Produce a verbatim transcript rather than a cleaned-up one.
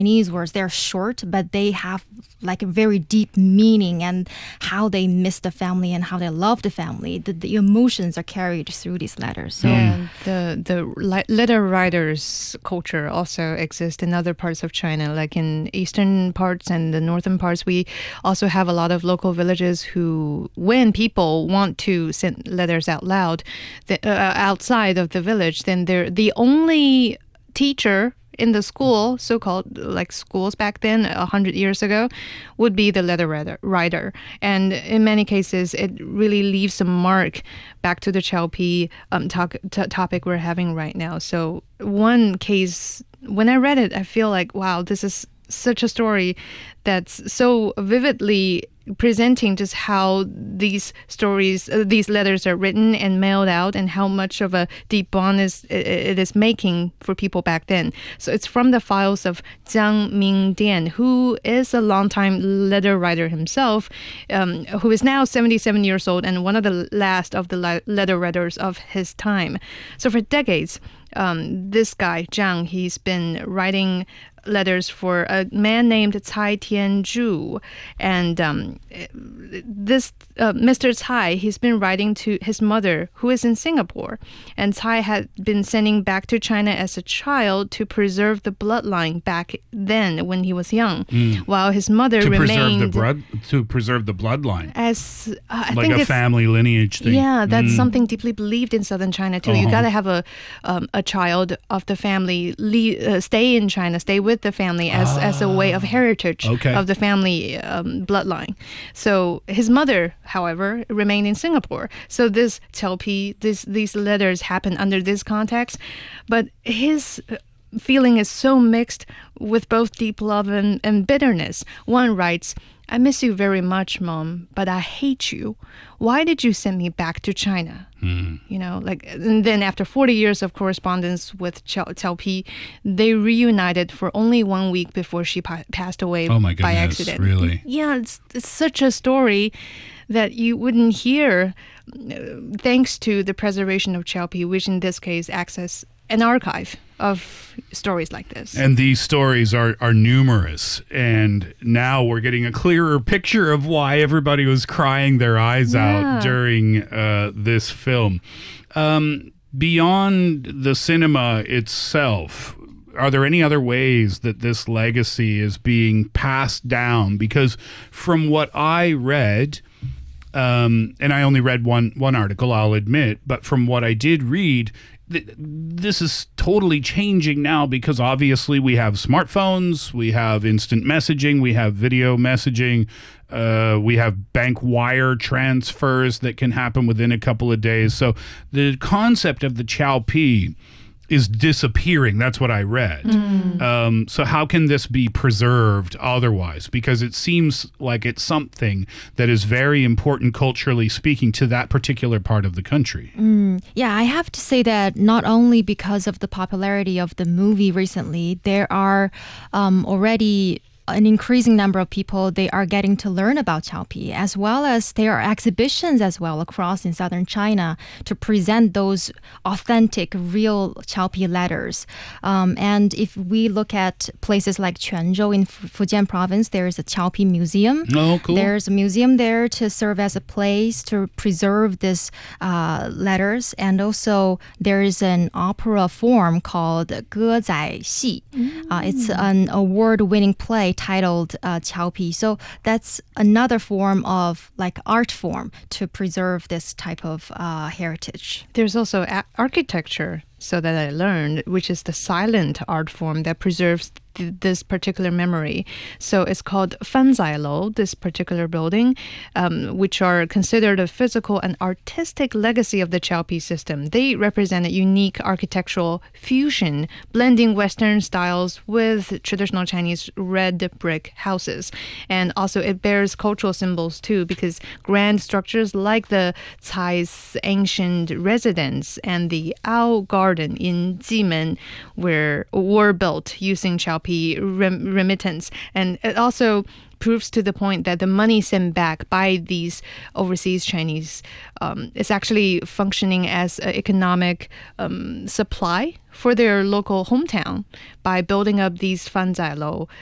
Chinese words, they're short, but they have like a very deep meaning and how they miss the family and how they love the family. The, the emotions are carried through these letters. So yeah, the the li- letter writers culture also exists in other parts of China, like in eastern parts and the northern parts. We also have a lot of local villages who, when people want to send letters out loud, the, uh, outside of the village, then they're the only teacher in the school, so-called like schools back then, a hundred years ago, would be the letter writer, writer. And in many cases, it really leaves a mark back to the Chao-Pi um, talk, t- topic we're having right now. So one case, when I read it, I feel like, wow, this is such a story that's so vividly presenting just how these stories, uh, these letters are written and mailed out, and how much of a deep bond is, it is making for people back then. So it's from the files of Jiang Mingdian, who is a longtime letter writer himself, um, who is now seventy-seven years old and one of the last of the le- letter writers of his time. So for decades, um, this guy, Jiang, he's been writing letters for a man named Cai Tianzhu. And um, this uh, Mister Cai, he's been writing to his mother, who is in Singapore. And Cai had been sending back to China as a child to preserve the bloodline back then when he was young, mm. while his mother to remained... Preserve the blood, to preserve the bloodline. As, uh, I like think a it's, family lineage thing. Yeah, that's mm. something deeply believed in southern China, too. Uh-huh. You got to have a um, a child of the family leave, uh, stay in China, stay with the family as, ah, as a way of heritage okay. of the family um, bloodline. So his mother, however, remained in Singapore. So this Chao-Pi, this, these letters happen under this context. But his feeling is so mixed with both deep love and, and bitterness. One writes, "I miss you very much, Mom, but I hate you. Why did you send me back to China?" Mm. You know, like, and then after forty years of correspondence with Chao-Pi, they reunited for only one week before she pa- passed away oh my by goodness, accident. Really? Yeah, it's, it's such a story that you wouldn't hear uh, thanks to the preservation of Chao-Pi, which in this case acts as an archive of stories like this. And these stories are, are numerous. And now we're getting a clearer picture of why everybody was crying their eyes yeah. out during uh, this film. Um, beyond the cinema itself, are there any other ways that this legacy is being passed down? Because from what I read, um, and I only read one, one article, I'll admit, but from what I did read, this is totally changing now because obviously we have smartphones, we have instant messaging, we have video messaging, uh, we have bank wire transfers that can happen within a couple of days. So the concept of the Chao-Pi is disappearing. That's what I read. Mm. Um, so how can this be preserved otherwise? Because it seems like it's something that is very important culturally speaking to that particular part of the country. Mm. Yeah, I have to say that not only because of the popularity of the movie recently, there are um, already an increasing number of people, they are getting to learn about Chao-Pi, as well as there are exhibitions as well across in southern China to present those authentic, real Chao-Pi letters. Um, and if we look at places like Quanzhou in Fujian province, there is a Chao-Pi museum. Oh, cool. There's a museum there to serve as a place to preserve these uh, letters. And also there is an opera form called Ge Zai Xi. Mm. Uh, it's an award-winning play titled uh, Chao-Pi. So that's another form of like art form to preserve this type of uh, heritage. There's also a- architecture, so that I learned, which is the silent art form that preserves th- this particular memory. So it's called Fanzailou, this particular building, um, which are considered a physical and artistic legacy of the Chao-Pi system. They represent a unique architectural fusion, blending Western styles with traditional Chinese red brick houses. And also it bears cultural symbols too, because grand structures like the Cai's ancient residence and the Ao Garden in Jimen were, were built using Chao-Pi Xiaopi rem- remittance. And it also proves to the point that the money sent back by these overseas Chinese um, is actually functioning as an economic um, supply for their local hometown by building up these fanzailou